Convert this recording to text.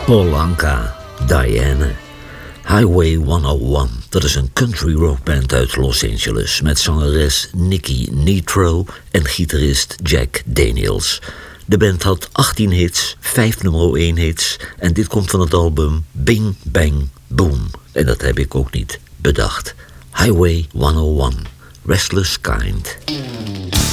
Paul Anka, Diane. Highway 101, dat is een country rockband uit Los Angeles met zangeres Nikki Nitro en gitarist Jack Daniels. De band had 18 hits, 5 nummer 1 hits en dit komt van het album Bing Bang Boom. En dat heb ik ook niet bedacht. Highway 101, Restless Kind.